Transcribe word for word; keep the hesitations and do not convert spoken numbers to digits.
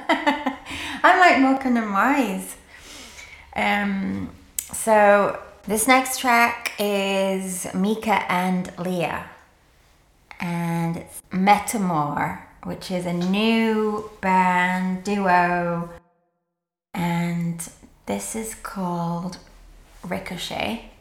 I'm like Mocha and Wise. Um, so this next track is Mika and Leah, and it's Metamor, which is a new band duo, and this is called Ricochet.